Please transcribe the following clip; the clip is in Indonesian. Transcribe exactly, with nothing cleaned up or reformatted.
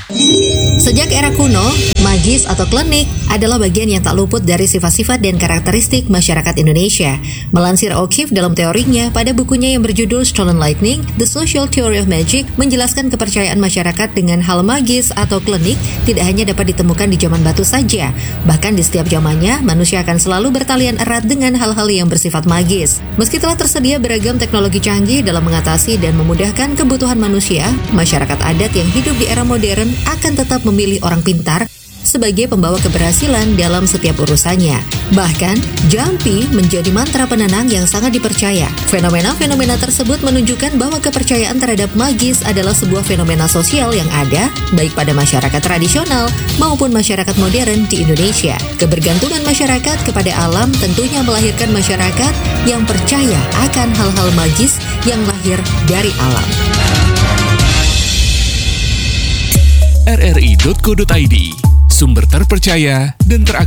Sejak era kuno, magis atau klinik adalah bagian yang tak luput dari sifat-sifat dan karakteristik masyarakat Indonesia. Melansir O'Keefe dalam teorinya pada bukunya yang berjudul Stolen Lightning, The Social Theory of Magic, menjelaskan kepercayaan masyarakat dengan hal magis atau klinik tidak hanya dapat ditemukan di zaman batu saja. Bahkan di setiap zamannya, manusia akan selalu bertalian erat dengan hal-hal yang bersifat magis. Meski telah tersedia beragam teknologi canggih dalam mengatasi dan memudahkan kebutuhan manusia, masyarakat adat yang hidup di era modern akan tetap memilih orang pintar sebagai pembawa keberhasilan dalam setiap urusannya. Bahkan, jampi menjadi mantra penenang yang sangat dipercaya. Fenomena-fenomena tersebut menunjukkan bahwa kepercayaan terhadap magis adalah sebuah fenomena sosial yang ada, baik pada masyarakat tradisional maupun masyarakat modern di Indonesia. Kebergantungan masyarakat kepada alam tentunya melahirkan masyarakat yang percaya akan hal-hal magis yang lahir dari alam. R R I titik co titik I D, sumber terpercaya dan teraktual.